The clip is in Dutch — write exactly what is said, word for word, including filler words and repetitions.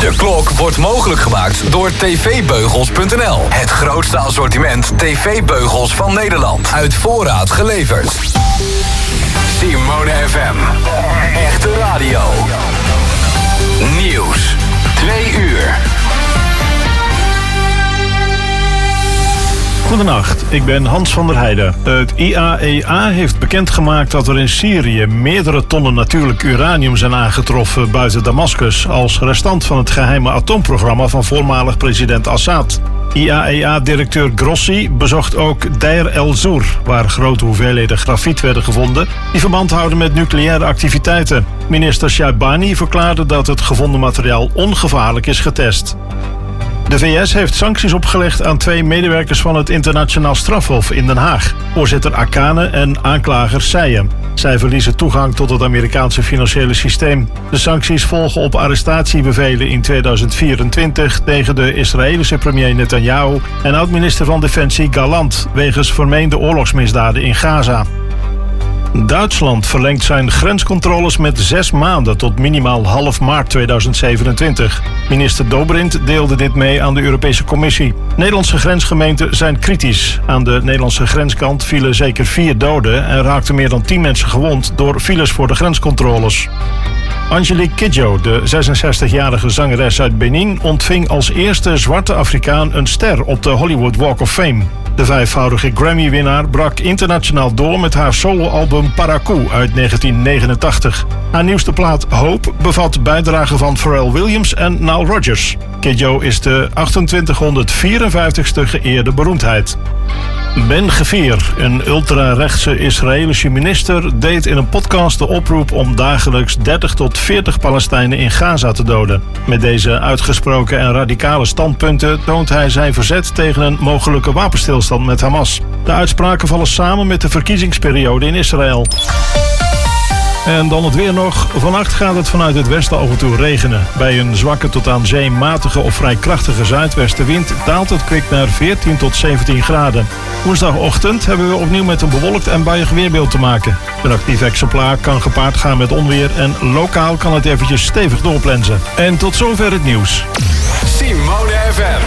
De klok wordt mogelijk gemaakt door t v beugels punt n l. Het grootste assortiment tv-beugels van Nederland. Uit voorraad geleverd. Simone F M. Echte radio. Nieuws. Twee uur. Goedenacht, ik ben Hans van der Heijden. Het I A E A heeft bekendgemaakt dat er in Syrië meerdere tonnen natuurlijk uranium zijn aangetroffen buiten Damascus als restant van het geheime atoomprogramma van voormalig president Assad. I A E A-directeur Grossi bezocht ook Deir el-Zour, waar grote hoeveelheden grafiet werden gevonden die verband houden met nucleaire activiteiten. Minister Shaibani verklaarde dat het gevonden materiaal ongevaarlijk is getest. De V S heeft sancties opgelegd aan twee medewerkers van het Internationaal Strafhof in Den Haag, voorzitter Akane en aanklager Seyem. Zij verliezen toegang tot het Amerikaanse financiële systeem. De sancties volgen op arrestatiebevelen in tweeduizend vierentwintig tegen de Israëlische premier Netanyahu en oud-minister van Defensie Gallant wegens vermeende oorlogsmisdaden in Gaza. Duitsland verlengt zijn grenscontroles met zes maanden tot minimaal half maart tweeduizend zevenentwintig. Minister Dobrindt deelde dit mee aan de Europese Commissie. Nederlandse grensgemeenten zijn kritisch. Aan de Nederlandse grenskant vielen zeker vier doden en raakten meer dan tien mensen gewond door files voor de grenscontroles. Angelique Kidjo, de zesenzestigjarige zangeres uit Benin, ontving als eerste zwarte Afrikaan een ster op de Hollywood Walk of Fame. De vijfvoudige Grammy-winnaar brak internationaal door met haar soloalbum Parakou uit negentien negenentachtig. Haar nieuwste plaat Hope bevat bijdragen van Pharrell Williams en Nile Rodgers. Kidjo is de achtentwintighonderdvierenvijftigste geëerde beroemdheid. Ben Gvir, een ultrarechtse Israëlische minister, deed in een podcast de oproep om dagelijks dertig tot veertig Palestijnen in Gaza te doden. Met deze uitgesproken en radicale standpunten toont hij zijn verzet tegen een mogelijke wapenstilstand met Hamas. De uitspraken vallen samen met de verkiezingsperiode in Israël. En dan het weer nog. Vannacht gaat het vanuit het westen af en toe regenen. Bij een zwakke tot aan zee matige of vrij krachtige zuidwestenwind daalt het kwik naar veertien tot zeventien graden. Woensdagochtend hebben we opnieuw met een bewolkt en buiig weerbeeld te maken. Een actief exemplaar kan gepaard gaan met onweer en lokaal kan het eventjes stevig doorplensen. En tot zover het nieuws. Simone F M.